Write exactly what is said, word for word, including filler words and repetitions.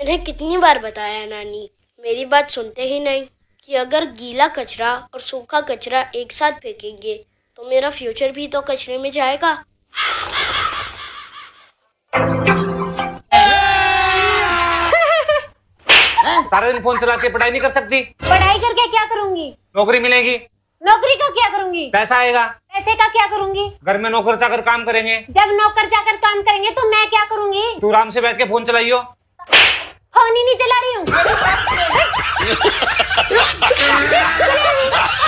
इन्हें कितनी बार बताया नानी, मेरी बात सुनते ही नहीं कि अगर गीला कचरा और सूखा कचरा एक साथ फेंकेंगे तो मेरा फ्यूचर भी तो कचरे में जाएगा। सारा दिन फोन चला के पढ़ाई नहीं कर सकती? पढ़ाई करके क्या करूंगी? नौकरी मिलेगी। नौकरी का क्या करूंगी? पैसा आएगा। पैसे का क्या करूंगी? घर में नौकर चाकर काम करेंगे। जब नौकर चाकर काम करेंगे तो मैं क्या करूंगी? तू आराम से बैठ के फोन चलाइयो। फोन ही नहीं चला रही हूँ।